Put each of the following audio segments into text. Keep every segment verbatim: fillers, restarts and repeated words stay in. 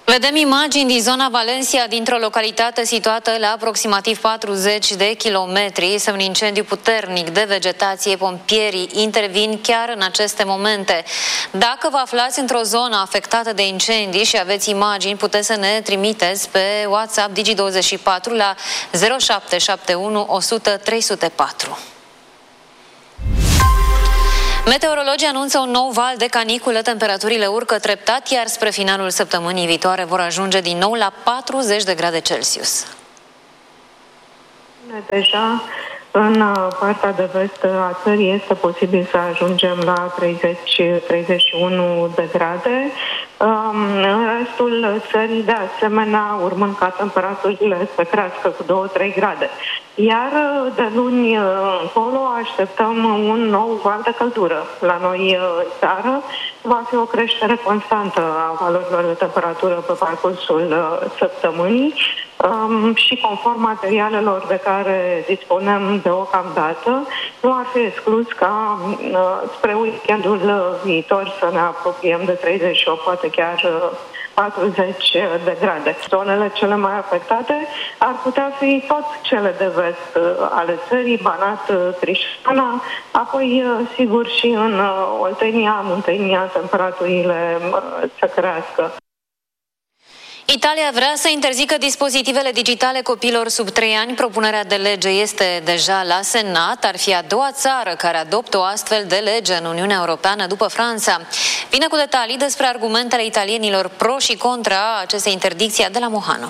Vedem imagini din zona Valencia, dintr-o localitate situată la aproximativ patruzeci de kilometri. Este un incendiu puternic de vegetație. Pompierii intervin chiar în aceste momente. Dacă vă aflați într-o zonă afectată de incendii și aveți imagini, puteți să ne trimiteți pe WhatsApp Digi douăzeci și patru la zero șapte șapte unu o sută trei sute patru. Meteorologii anunță un nou val de caniculă, temperaturile urcă treptat, iar spre finalul săptămânii viitoare vor ajunge din nou la patruzeci de grade Celsius. Deja în partea de vest a țării este posibil să ajungem la treizeci treizeci și unu de grade. În restul țării, de asemenea, urmând ca temperaturile să crească cu două trei grade. Iar de luni încolo așteptăm un nou val de căldură. La noi țară va fi o creștere constantă a valorilor de temperatură pe parcursul săptămânii și conform materialelor de care dispunem deocamdată, nu ar fi exclus ca spre weekendul viitor să ne apropiem de treizeci și opt, poate chiar patruzeci de grade. Zonele cele mai afectate ar putea fi tot cele de vest ale țării, Banat, Crișana, apoi, sigur, și în Oltenia, Muntenia, temperaturile să crească. Italia vrea să interzică dispozitivele digitale copiilor sub trei ani. Propunerea de lege este deja la Senat. Ar fi a doua țară care adoptă o astfel de lege în Uniunea Europeană după Franța. Vine cu detalii despre argumentele italienilor pro și contra acestei interdicții de la Mohano.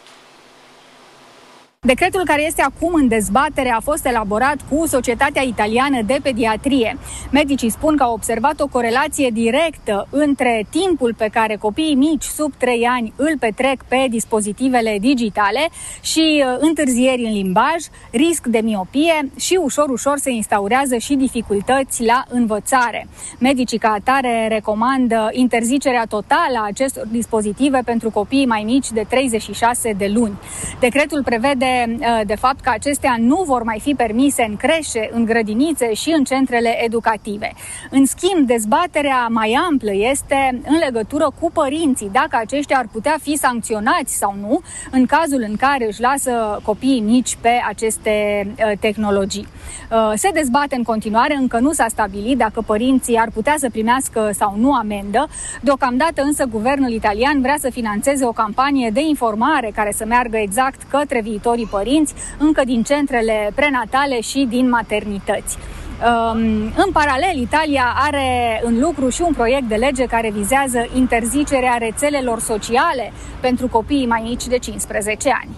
Decretul care este acum în dezbatere a fost elaborat cu Societatea Italiană de Pediatrie. Medicii spun că au observat o corelație directă între timpul pe care copiii mici sub trei ani îl petrec pe dispozitivele digitale și întârzieri în limbaj, risc de miopie și ușor-ușor se instaurează și dificultăți la învățare. Medicii ca atare recomandă interzicerea totală a acestor dispozitive pentru copiii mai mici de treizeci și șase de luni. Decretul prevede de fapt că acestea nu vor mai fi permise în creșe, în grădinițe și în centrele educative. În schimb, dezbaterea mai amplă este în legătură cu părinții, dacă aceștia ar putea fi sancționați sau nu în cazul în care își lasă copiii mici pe aceste tehnologii. Se dezbate în continuare, încă nu s-a stabilit dacă părinții ar putea să primească sau nu amendă. Deocamdată însă guvernul italian vrea să finanțeze o campanie de informare care să meargă exact către viitorii părinți, încă din centrele prenatale și din maternități. În paralel, Italia are în lucru și un proiect de lege care vizează interzicerea rețelelor sociale pentru copiii mai mici de cincisprezece ani.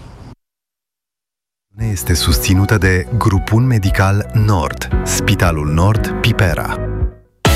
Este susținută de Grupul Medical Nord, Spitalul Nord Pipera.